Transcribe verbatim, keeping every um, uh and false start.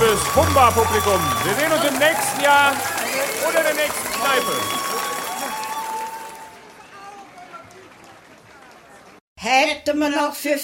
fürs Humba-Publikum. Wir sehen uns im nächsten Jahr oder der nächsten Kneipe. Hätte man noch für